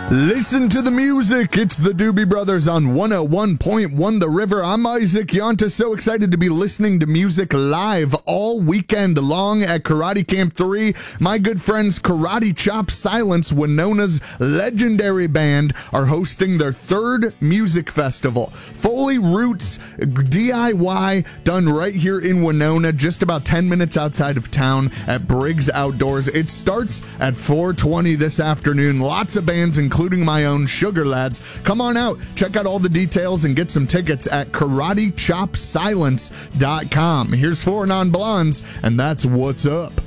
Listen to the music. It's the Doobie Brothers on 101.1 The River. I'm Isaac Yonta. So excited to be listening to music live all weekend long at Karate Camp 3. My good friends Karate Chop Silence, Winona's legendary band, are hosting their third music festival. Foley Roots DIY, done right here in Winona, just about 10 minutes outside of town at Briggs Outdoors. It starts at 4:20 this afternoon. Lots of bands, including my own Sugar Lads. Come on out, check out all the details, and get some tickets at KarateChopSilence.com. Here's 4 Non-Blondes, and that's what's up.